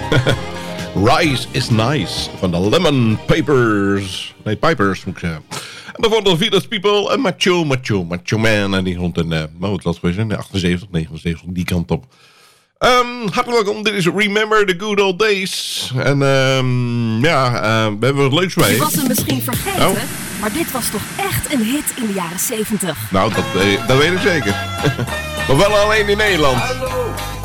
Rise is Nice van de Lemon Pipers. Nee, Pipers moet ik zeggen. En daarvoor de Village People en Macho Man. En die rond in, wat was het, 78, 79, die kant op. Hartelijk welkom, dit is Remember the Good Old Days. En we hebben wat leuks mee. Je was hem misschien vergeten, maar dit was toch echt een hit in de jaren 70. Nou, dat weet ik zeker. Maar wel alleen in Nederland. Hallo.